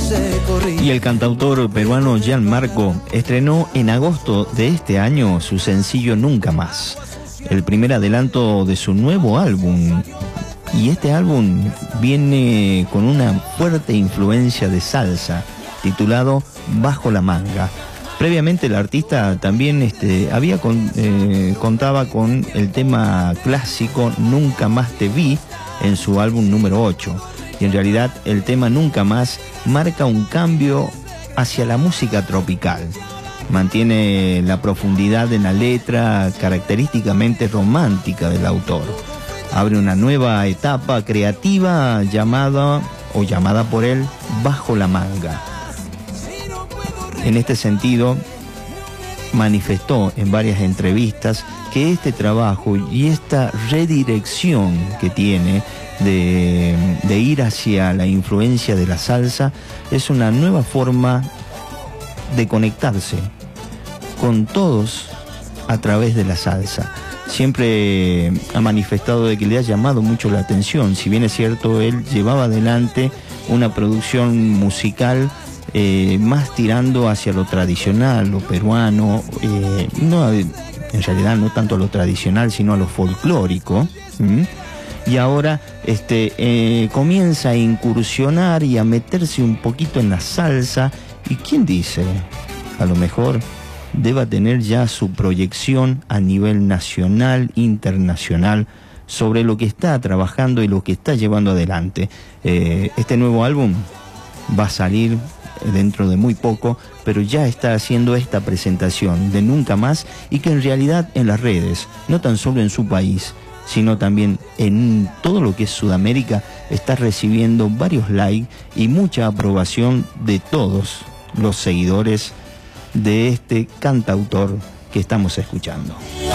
Y el cantautor peruano Gianmarco estrenó en agosto de este año su sencillo Nunca Más, el primer adelanto de su nuevo álbum. Y este álbum viene con una fuerte influencia de salsa, titulado Bajo la Manga. Previamente el artista también contaba con el tema clásico Nunca Más Te Vi en su álbum número 8. Y en realidad el tema Nunca Más marca un cambio hacia la música tropical. Mantiene la profundidad en la letra característicamente romántica del autor. Abre una nueva etapa creativa llamada por él Bajo la Manga. En este sentido, manifestó en varias entrevistas que este trabajo y esta redirección que tiene de ir hacia la influencia de la salsa es una nueva forma de conectarse con todos a través de la salsa. Siempre ha manifestado de que le ha llamado mucho la atención. Si bien es cierto, él llevaba adelante una producción musical más tirando hacia lo tradicional, lo peruano, en realidad no tanto a lo tradicional, sino a lo folclórico. Y ahora comienza a incursionar y a meterse un poquito en la salsa. ¿Y quién dice? A lo mejor deba tener ya su proyección a nivel nacional, internacional, sobre lo que está trabajando y lo que está llevando adelante. Este nuevo álbum va a salir dentro de muy poco, pero ya está haciendo esta presentación de Nunca Más, y que en realidad en las redes, no tan solo en su país, sino también en todo lo que es Sudamérica, está recibiendo varios likes y mucha aprobación de todos los seguidores de este cantautor que estamos escuchando.